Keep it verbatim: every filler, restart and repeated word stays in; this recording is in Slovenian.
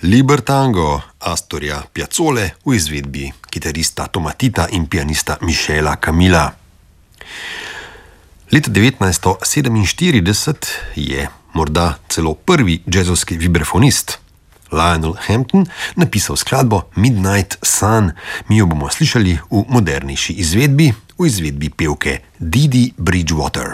Libertango Astorja Piazzole v izvedbi kitarista Tomatita in pianista Michela Camila. Leta devetnajststo sedeminštirideset je morda celo prvi jazzovski vibrafonist Lionel Hampton napisal skladbo Midnight Sun. Mi jo bomo slišali v modernejši izvedbi, v izvedbi pevke Dee Dee Bridgewater.